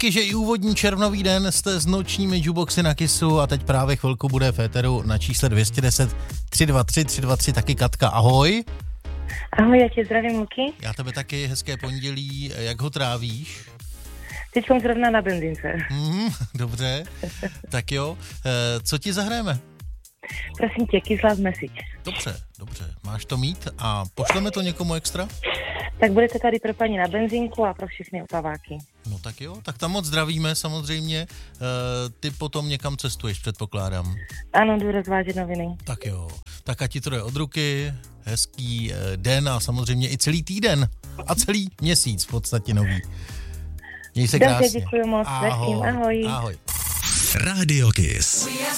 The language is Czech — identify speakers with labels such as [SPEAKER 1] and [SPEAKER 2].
[SPEAKER 1] Díky, že i úvodní červnový den jste s nočními jukeboxy na Kissu a teď právě chvilku bude v éteru na čísle 210 323 323 taky Katka. Ahoj.
[SPEAKER 2] Ahoj, já tě zdravím, Luky.
[SPEAKER 1] Já tebe taky, hezké pondělí. Jak ho trávíš?
[SPEAKER 2] Teď jsem zrovna na benzínce.
[SPEAKER 1] Dobře, tak jo. Co ti zahrajeme?
[SPEAKER 2] Prosím tě, Kiss Love Message.
[SPEAKER 1] Dobře. Máš to mít a pošleme to někomu extra?
[SPEAKER 2] Tak budete tady pro paní na benzínku a pro všechny otaváky.
[SPEAKER 1] No tak jo, tak tam moc zdravíme samozřejmě. Ty potom někam cestuješ, předpokládám.
[SPEAKER 2] Ano, jdu rozvážet noviny.
[SPEAKER 1] Tak jo, tak ať ti to jde od ruky, hezký den a samozřejmě i celý týden a celý měsíc v podstatě nový. Měj se krásně.
[SPEAKER 2] Děkuji moc, ahoj.
[SPEAKER 1] Ahoj.
[SPEAKER 3] Radio Kiss.